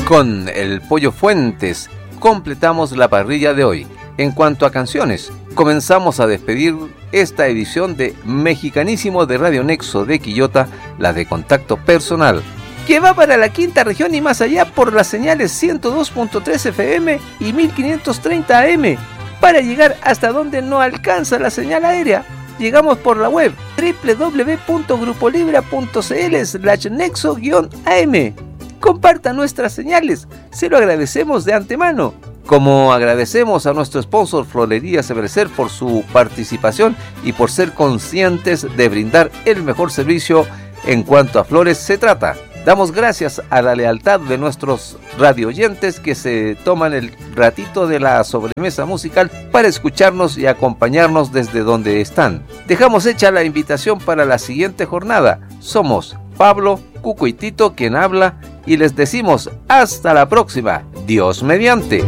Con el Pollo Fuentes completamos la parrilla de hoy. En cuanto a canciones, comenzamos a despedir esta edición de Mexicanísimo de Radio Nexo de Quillota, la de contacto personal, que va para la quinta región y más allá por las señales 102.3 FM y 1530 AM, para llegar hasta donde no alcanza la señal aérea. Llegamos por la web www.grupolibra.cl/nexo-am. Compartan nuestras señales, se lo agradecemos de antemano. Como agradecemos a nuestro sponsor Florerías Everser por su participación y por ser conscientes de brindar el mejor servicio en cuanto a flores se trata. Damos gracias a la lealtad de nuestros radioyentes que se toman el ratito de la sobremesa musical para escucharnos y acompañarnos desde donde están. Dejamos hecha la invitación para la siguiente jornada. Somos Pablo, Cuco y Tito quien habla y les decimos hasta la próxima. Dios mediante.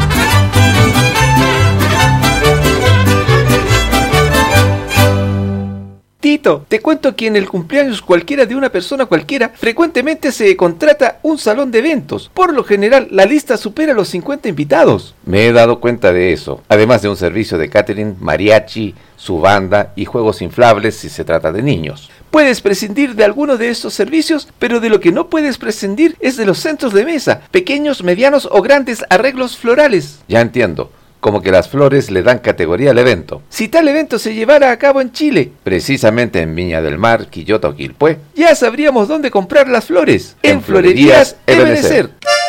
Tito, te cuento que en el cumpleaños cualquiera de una persona cualquiera, frecuentemente se contrata un salón de eventos. Por lo general, la lista supera los 50 invitados. Me he dado cuenta de eso, además de un servicio de catering, mariachi, su banda y juegos inflables si se trata de niños. Puedes prescindir de alguno de estos servicios, pero de lo que no puedes prescindir es de los centros de mesa, pequeños, medianos o grandes arreglos florales. Ya entiendo. Como que las flores le dan categoría al evento. Si tal evento se llevara a cabo en Chile, precisamente en Viña del Mar, Quillota o Quilpué, ya sabríamos dónde comprar las flores. En Florerías Ebenezer.